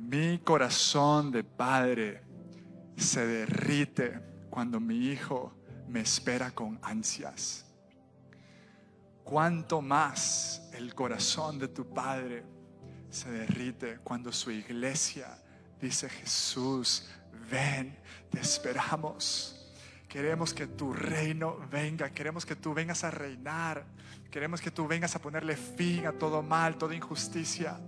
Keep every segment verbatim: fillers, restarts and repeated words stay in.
Mi corazón de padre se derrite cuando mi hijo me espera con ansias. Cuánto más el corazón de tu Padre se derrite cuando su iglesia dice: Jesús, ven, te esperamos. Queremos que tu reino venga, queremos que tú vengas a reinar, queremos que tú vengas a ponerle fin a todo mal, toda injusticia.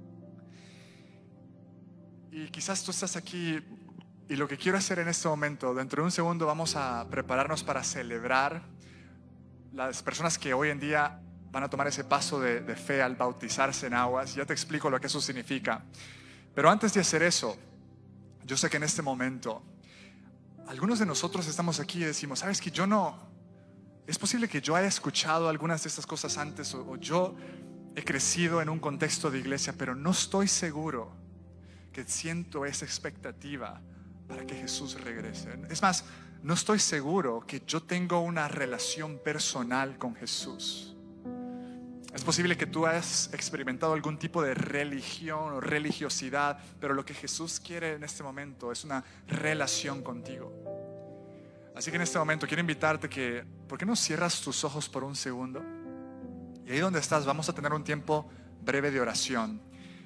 Y quizás tú estás aquí y lo que quiero hacer en este momento, dentro de un segundo vamos a prepararnos para celebrar las personas que hoy en día van a tomar ese paso de, de fe al bautizarse en aguas. Ya te explico lo que eso significa. Pero antes de hacer eso, yo sé que en este momento algunos de nosotros estamos aquí y decimos: sabes que yo no, es posible que yo haya escuchado algunas de estas cosas antes, o, o yo he crecido en un contexto de iglesia, pero no estoy seguro que siento esa expectativa para que Jesús regrese. Es más, no estoy seguro que yo tengo una relación personal con Jesús. Es posible que tú hayas experimentado algún tipo de religión o religiosidad, pero lo que Jesús quiere en este momento es una relación contigo. Así que en este momento quiero invitarte que, ¿por qué no cierras tus ojos por un segundo? Y ahí donde estás vamos a tener un tiempo breve de oración.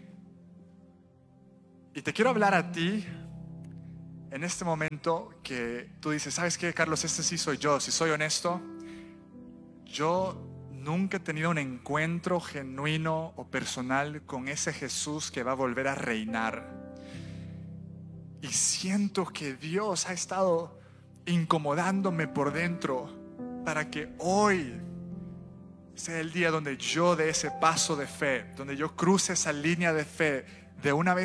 Y te quiero hablar a ti en este momento que tú dices: ¿sabes qué, Carlos? Este sí soy yo. Si soy honesto, yo nunca he tenido un encuentro genuino o personal con ese Jesús que va a volver a reinar. Y siento que Dios ha estado incomodándome por dentro para que hoy sea el día donde yo dé ese paso de fe, donde yo cruce esa línea de fe de una vez